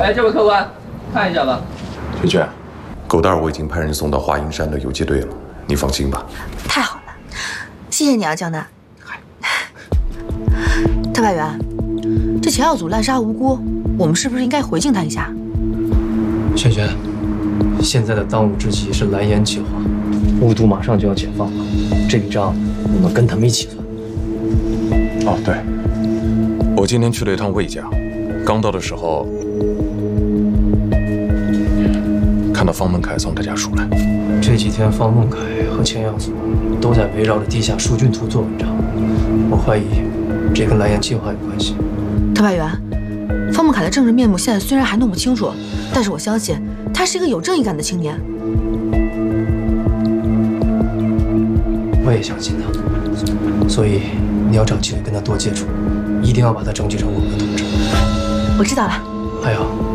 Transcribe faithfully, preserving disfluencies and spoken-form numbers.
哎，这位客官，看一下吧。 娟娟，狗蛋儿我已经派人送到华阴山的游击队了，你放心吧。 太好了，谢谢你啊，江南。特派员，这钱耀祖滥杀无辜，我们是不是应该回敬他一下？ 萱萱，现在的当务之急是蓝烟计划，雾都马上就要解放了，这笔账你们跟他们一起算。 哦，对，我今天去了一趟魏家，刚到的时候看到方孟凯从他家出来。 这几天方孟凯和钱耀祖都在围绕着地下疏浚图做文章，我怀疑这跟蓝烟计划有关系。 特派员，方孟凯的政治面目现在虽然还弄不清楚，但是我相信他是一个有正义感的青年。 我也相信他，所以你要找机会跟他多接触，一定要把他争取成我们的同志。 我知道了。 还有。